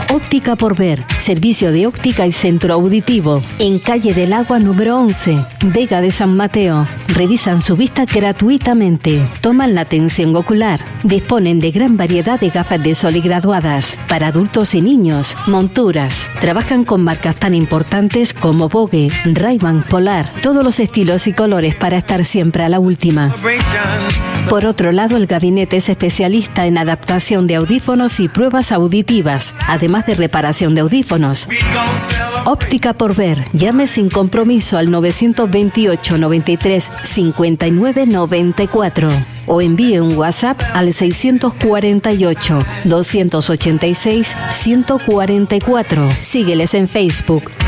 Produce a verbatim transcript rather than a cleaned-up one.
Óptica por Ver, servicio de óptica y centro auditivo, en calle del Agua número once, Vega de San Mateo. Revisan su vista gratuitamente, toman la tensión ocular, disponen de gran variedad de gafas de sol y graduadas, para adultos y niños, monturas. Trabajan con marcas tan importantes como Vogue, Ray-Ban, Polar, todos los estilos y colores para estar siempre a la última. Por otro lado, el gabinete es especialista en adaptación de audífonos y pruebas auditivas, además de reparación de audífonos. Óptica por Ver. Llame sin compromiso al novecientos veintiocho, noventa y tres, cincuenta y nueve, noventa y cuatro o envíe un WhatsApp al seiscientos cuarenta y ocho, doscientos ochenta y seis, ciento cuarenta y cuatro. Sígueles en Facebook,